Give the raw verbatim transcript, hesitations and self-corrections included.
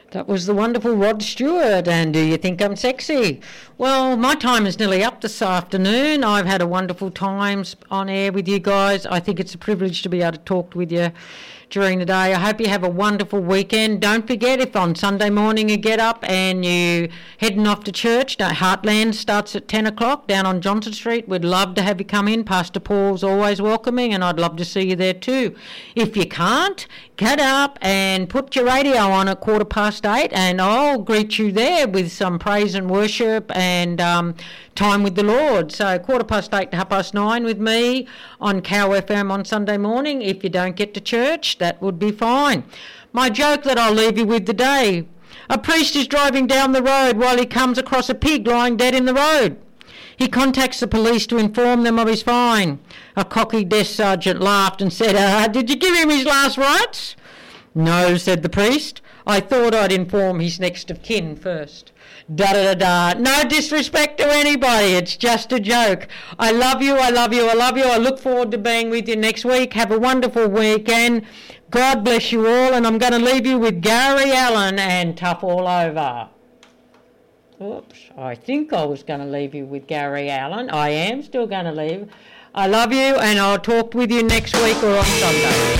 That was the wonderful Rod Stewart, and Do You Think I'm Sexy? Well, my time is nearly up this afternoon. I've had a wonderful time on air with you guys. I think it's a privilege to be able to talk with you during the day. I hope you have a wonderful weekend. Don't forget, if on Sunday morning you get up and you heading off to church, Heartland starts at ten o'clock down on Johnson Street. We'd love to have you come in. Pastor Paul's always welcoming, and I'd love to see you there too. If you can't, get up and put your radio on at quarter past eight, and I'll greet you there with some praise and worship and um, time with the Lord. So quarter past eight to half past nine with me on Cow F M on Sunday morning. If you don't get to church, that would be fine. My joke that I'll leave you with today: a priest is driving down the road while he comes across a pig lying dead in the road. He contacts the police to inform them of his fine. A cocky desk sergeant laughed and said, uh, did you give him his last rites? No, said the priest. I thought I'd inform his next of kin first. Da-da-da-da. No disrespect to anybody. It's just a joke. I love you, I love you, I love you. I look forward to being with you next week. Have a wonderful weekend. God bless you all. And I'm going to leave you with Gary Allan and Tough All Over. Oops, I think I was going to leave you with Gary Allan. I am still going to leave. I love you, and I'll talk with you next week or on Sunday.